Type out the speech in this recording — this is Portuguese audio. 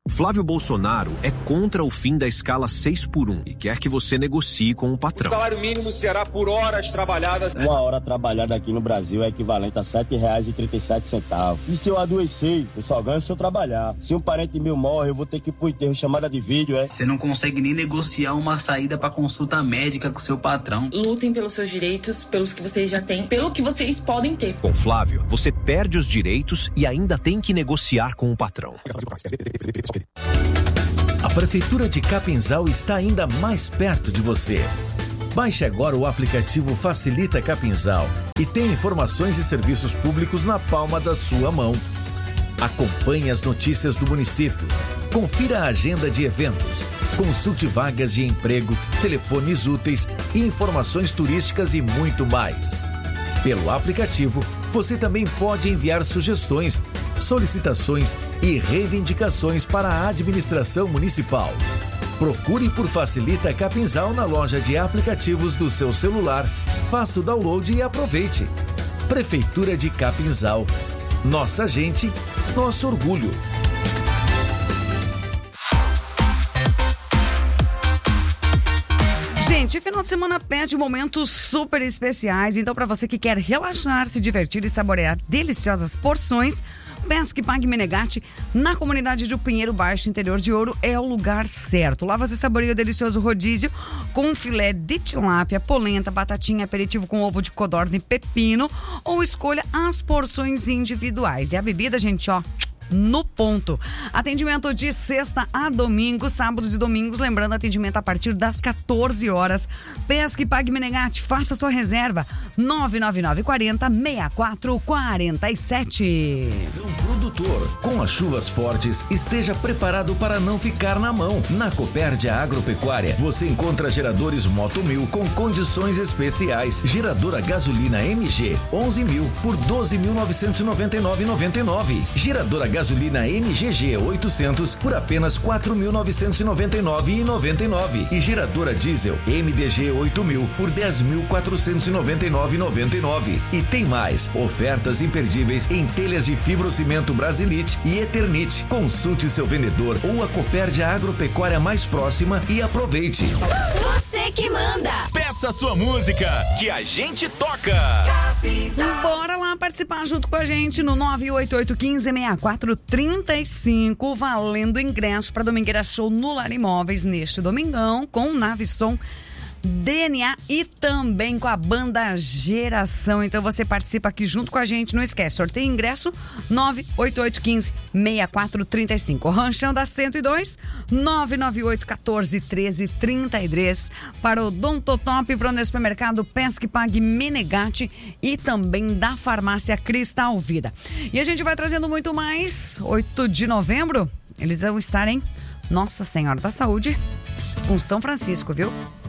Flávio Bolsonaro é contra o fim da escala 6x1 e quer que você negocie com o patrão. O salário mínimo será por horas trabalhadas. Uma hora trabalhada aqui no Brasil é equivalente a R$ 7,37. E se eu adoecer, eu só ganho se eu trabalhar. Se um parente meu morre, eu vou ter que ir pro enterro, chamada de vídeo, Você não consegue nem negociar uma saída pra consulta médica com seu patrão. Lutem pelos seus direitos, pelos que vocês já têm, pelo que vocês podem ter. Com Flávio, você perde os direitos e ainda tem que negociar com o patrão. A Prefeitura de Capinzal está ainda mais perto de você. Baixe agora o aplicativo Facilita Capinzal e tenha informações e serviços públicos na palma da sua mão. Acompanhe as notícias do município. Confira a agenda de eventos. Consulte vagas de emprego, telefones úteis, informações turísticas e muito mais. Pelo aplicativo, você também pode enviar sugestões, solicitações e reivindicações para a administração municipal. Procure por Facilita Capinzal na loja de aplicativos do seu celular. Faça o download e aproveite. Prefeitura de Capinzal. Nossa gente, nosso orgulho. Gente, final de semana pede momentos super especiais, então para você que quer relaxar, se divertir e saborear deliciosas porções, Pesque Pague Menegatti, na comunidade de Pinheiro Baixo, interior de Ouro, é o lugar certo. Lá você saboreia o delicioso rodízio com filé de tilápia, polenta, batatinha, aperitivo com ovo de codorna e pepino, ou escolha as porções individuais. E a bebida, gente, ó, no ponto. Atendimento de sexta a domingo, sábados e domingos, lembrando, atendimento a partir das 14 horas. Pesque Pague Menegatti, faça sua reserva. 99940-6447. Produtor, com as chuvas fortes, esteja preparado para não ficar na mão. Na Copérdia Agropecuária, você encontra geradores Moto 1000 com condições especiais. Geradora gasolina MG, 11.000 por 12.999,99. Geradora gasolina MGG 800 por apenas 4.999,99 e geradora diesel MDG 8.000 por 10.499,99. E tem mais, ofertas imperdíveis em telhas de fibrocimento Brasilite e Eternite. Consulte seu vendedor ou a Copérdia Agropecuária mais próxima e aproveite. Você que manda. Peça sua música que a gente toca. Bora lá participar junto com a gente no 988-1564-35, valendo ingresso para Domingueira Show no Lar Imóveis neste domingão, com Nave Som, DNA e também com a banda Geração. Então você participa aqui junto com a gente, não esquece, sorteio ingresso 988-1564-35. Ranchão da 102 998-14-13-33 para o Dom Totop, para o supermercado Pesque Pague Menegatti e também da farmácia Cristal Vida. E a gente vai trazendo muito mais. 8 de novembro eles vão estar em Nossa Senhora da Saúde com São Francisco, viu?